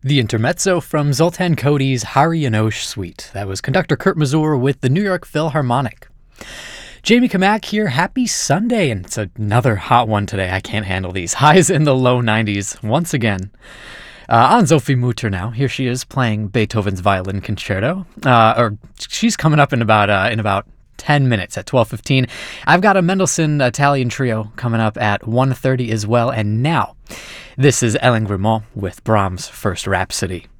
The intermezzo from Zoltan Cody's Hari Yanosh Suite. That was conductor Kurt Masur with the New York Philharmonic. Jamie Kamak here. Happy Sunday, and it's another hot one today. I can't handle these. Highs in the low 90s once again. On Sophie Mutter now. Here she is playing Beethoven's Violin Concerto. She's coming up in about 10 minutes at 12:15. I've got a Mendelssohn Italian trio coming up at 1:30 as well. And now, this is Ellen Grimont with Brahms' First Rhapsody.